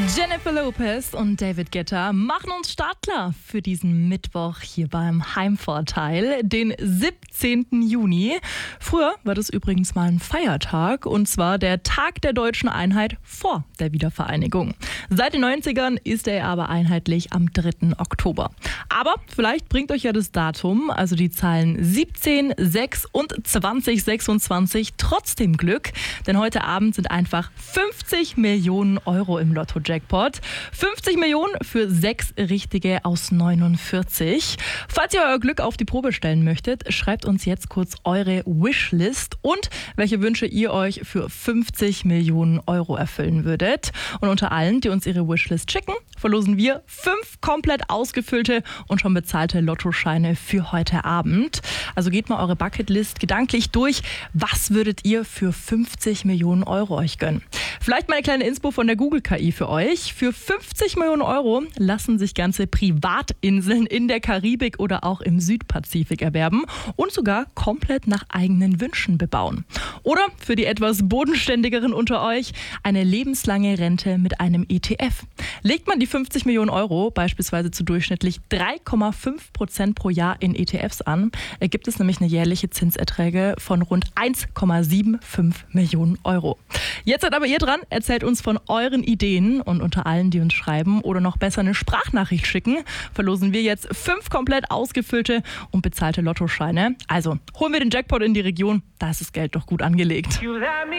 Jennifer Lopez und David Guetta machen uns startklar für diesen Mittwoch hier beim Heimvorteil, den 17. Juni. Früher war das übrigens mal ein Feiertag, und zwar der Tag der deutschen Einheit vor der Wiedervereinigung. Seit den 90ern ist er aber einheitlich am 3. Oktober. Aber vielleicht bringt euch ja das Datum, also die Zahlen 17, 6 und 2026 trotzdem Glück, denn heute Abend sind einfach 50 Millionen Euro im Lotto-Jackpot. 50 Millionen für 6 richtige aus 49. Falls ihr euer Glück auf die Probe stellen möchtet, schreibt uns jetzt kurz eure Wishlist und welche Wünsche ihr euch für 50 Millionen Euro erfüllen würdet. Und unter allen, die uns ihre Wishlist schicken, verlosen wir 5 komplett ausgefüllte und schon bezahlte Lottoscheine für heute Abend. Also geht mal eure Bucketlist gedanklich durch. Was würdet ihr für 50 Millionen Euro euch gönnen? Vielleicht mal eine kleine Inspo von der Google-KI für euch. Für 50 Millionen Euro lassen sich ganze Privatinseln in der Karibik oder auch im Südpazifik erwerben und sogar komplett nach eigenen Wünschen bebauen. Oder für die etwas bodenständigeren unter euch eine lebenslange Rente mit einem ETF. Legt man die 50 Millionen Euro beispielsweise zu durchschnittlich 3,5% pro Jahr in ETFs an, ergibt es nämlich eine jährliche Zinserträge von rund 1,75 Millionen Euro. Jetzt seid aber ihr dran, erzählt uns von euren Ideen, und unter allen, die uns schreiben oder noch besser eine Sprachnachricht schicken, verlosen wir jetzt 5 komplett ausgefüllte und bezahlte Lottoscheine. Also holen wir den Jackpot in die Region, da ist das Geld doch gut angelegt.